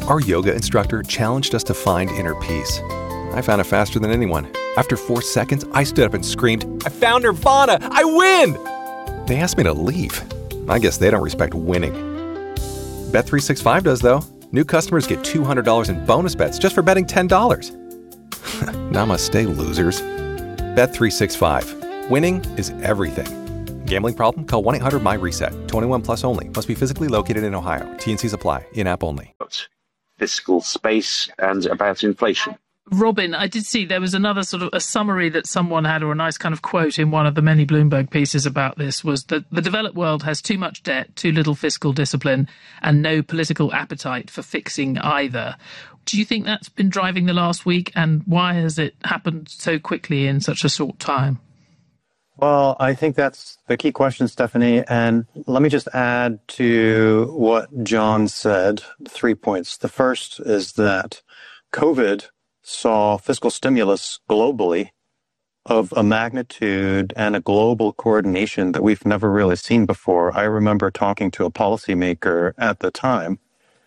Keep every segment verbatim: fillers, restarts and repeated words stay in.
Our yoga instructor challenged us to find inner peace. I found it faster than anyone. After four seconds, I stood up and screamed, "I found Nirvana! I win!" They asked me to leave. I guess they don't respect winning. Bet three sixty-five does, though. New customers get two hundred dollars in bonus bets just for betting ten dollars. Namaste, losers. Bet three sixty-five. Winning is everything. Gambling problem? Call one eight hundred M Y reset. twenty-one plus only. Must be physically located in Ohio. T N Cs apply. In-app only. Fiscal space and about inflation. Robin, I did see there was another sort of a summary that someone had, or a nice kind of quote in one of the many Bloomberg pieces about this, was that the developed world has too much debt, too little fiscal discipline, and no political appetite for fixing either. Do you think that's been driving the last week, and why has it happened so quickly in such a short time? Well, I think that's the key question, Stephanie. And let me just add to what John said, three points. The first is that COVID saw fiscal stimulus globally of a magnitude and a global coordination that we've never really seen before. I remember talking to a policymaker at the time,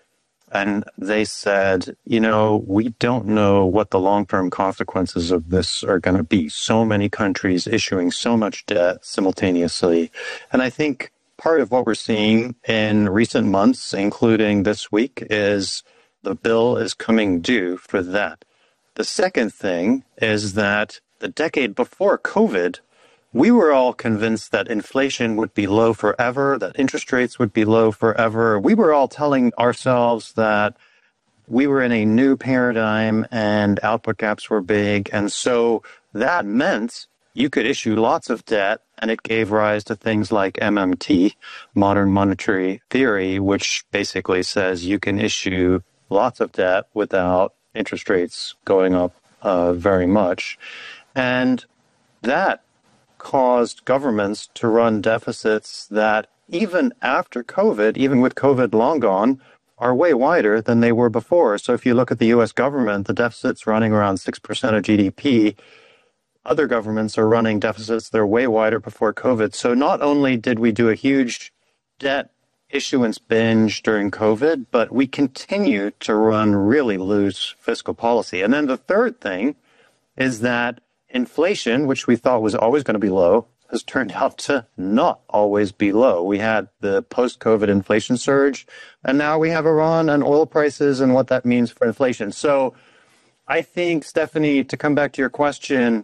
and they said, you know, we don't know what the long-term consequences of this are going to be. So many countries issuing so much debt simultaneously. And I think part of what we're seeing in recent months, including this week, is the bill is coming due for that. The second thing is that the decade before COVID, we were all convinced that inflation would be low forever, that interest rates would be low forever. We were all telling ourselves that we were in a new paradigm and output gaps were big. And so that meant you could issue lots of debt, and it gave rise to things like M M T, modern monetary theory, which basically says you can issue lots of debt without interest rates going up uh, very much. And that caused governments to run deficits that even after COVID, even with COVID long gone, are way wider than they were before. So if you look at the U S government, the deficit's running around six percent of G D P. Other governments are running deficits that are way wider before COVID. So not only did we do a huge debt issuance binge during COVID, but we continue to run really loose fiscal policy. And then the third thing is that inflation, which we thought was always going to be low, has turned out to not always be low. We had the post-COVID inflation surge, and now we have Iran and oil prices and what that means for inflation. So I think, Stephanie, to come back to your question,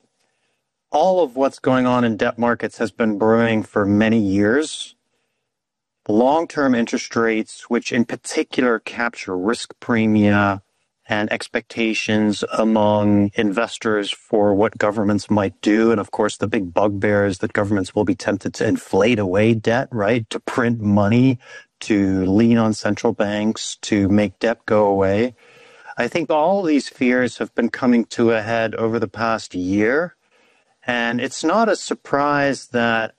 all of what's going on in debt markets has been brewing for many years. Long-term interest rates, which in particular capture risk premia and expectations among investors for what governments might do. And of course, the big bugbear is that governments will be tempted to inflate away debt, right? To print money, to lean on central banks, to make debt go away. I think all these fears have been coming to a head over the past year. And it's not a surprise that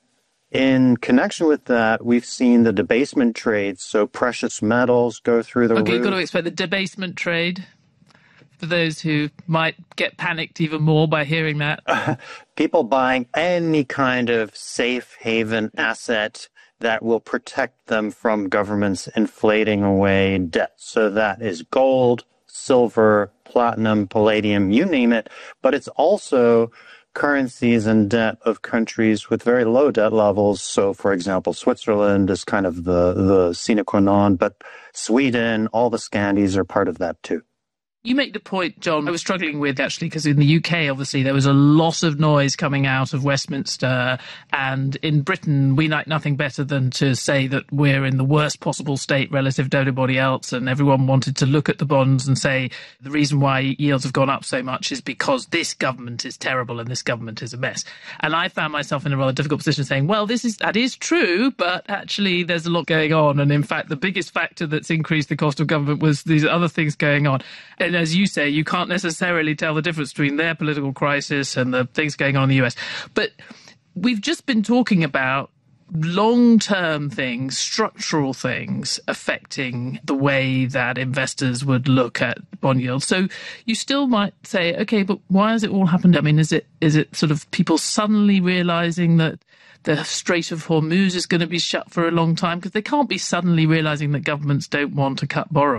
in connection with that, we've seen the debasement trade, so precious metals go through the okay, roof. you've got to explain the debasement trade for those who might get panicked even more by hearing that. Uh, people buying any kind of safe haven asset that will protect them from governments inflating away debt. So that is gold, silver, platinum, palladium, you name it. But it's also currencies and debt of countries with very low debt levels. So, for example, Switzerland is kind of the, the sine qua non, but Sweden, all the Scandies are part of that too. You make the point, John, I was struggling with actually, because in the U K, obviously, there was a lot of noise coming out of Westminster. And in Britain, we like nothing better than to say that we're in the worst possible state relative to everybody else. And everyone wanted to look at the bonds and say the reason why yields have gone up so much is because this government is terrible and this government is a mess. And I found myself in a rather difficult position saying, well, this is that is true, but actually there's a lot going on. And in fact, the biggest factor that's increased the cost of government was these other things going on. And as you say, you can't necessarily tell the difference between their political crisis and the things going on in the U S. But we've just been talking about long-term things, structural things affecting the way that investors would look at bond yields. So you still might say, okay, but why has it all happened? I mean, is it is it sort of people suddenly realizing that the Strait of Hormuz is going to be shut for a long time? Because they can't be suddenly realizing that governments don't want to cut borrowing.